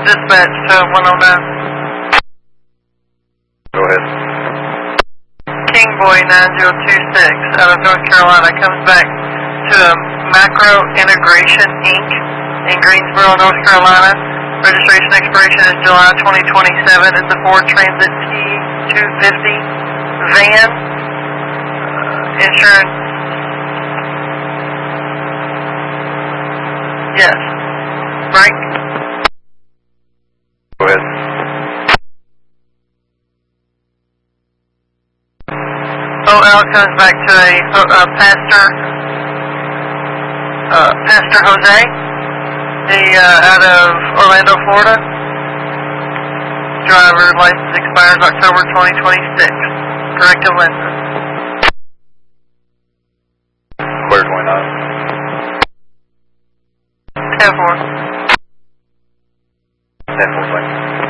dispatch to 109. Go ahead. King Boy 9026 out of North Carolina comes back to Macro Integration Inc. in Greensboro, North Carolina. Registration expiration is July 2027. It's a Ford Transit T250 van. Insurance. Yes. Right? Go ahead. OL comes back to a Pastor Jose, out of Orlando, Florida. Driver license expires October 2026. Corrective lenses. Clear 29. 10-4. 10-4, thank you.